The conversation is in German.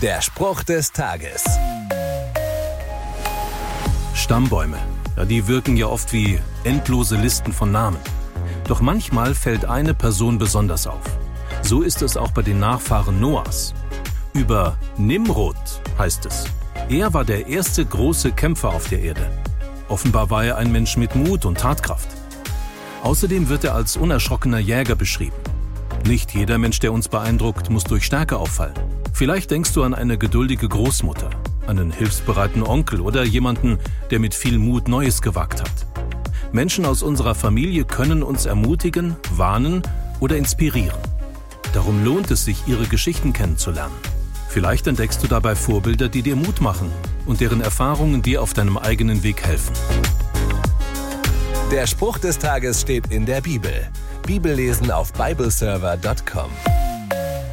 Der Spruch des Tages. Stammbäume, die wirken ja oft wie endlose Listen von Namen. Doch manchmal fällt eine Person besonders auf. So ist es auch bei den Nachfahren Noahs. Über Nimrod heißt es: Er war der erste große Kämpfer auf der Erde. Offenbar war er ein Mensch mit Mut und Tatkraft. Außerdem wird er als unerschrockener Jäger beschrieben. Nicht jeder Mensch, der uns beeindruckt, muss durch Stärke auffallen. Vielleicht denkst du an eine geduldige Großmutter, einen hilfsbereiten Onkel oder jemanden, der mit viel Mut Neues gewagt hat. Menschen aus unserer Familie können uns ermutigen, warnen oder inspirieren. Darum lohnt es sich, ihre Geschichten kennenzulernen. Vielleicht entdeckst du dabei Vorbilder, die dir Mut machen und deren Erfahrungen dir auf deinem eigenen Weg helfen. Der Spruch des Tages steht in der Bibel. Bibellesen auf bibleserver.com.